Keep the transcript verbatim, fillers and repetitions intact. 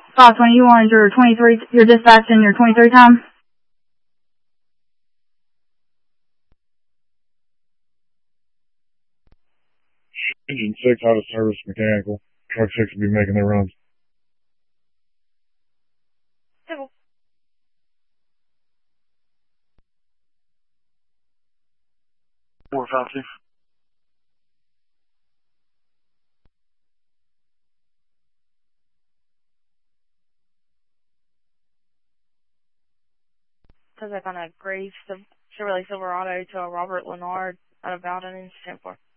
five twenty, you wanted your twenty-three, your dispatch and your twenty-three time? Engine six out of service mechanical. Truck six will be making their runs. Civil. Four five two. Says that on a gray Chevrolet Silverado to a Robert Lennard out of Bowden in ten four.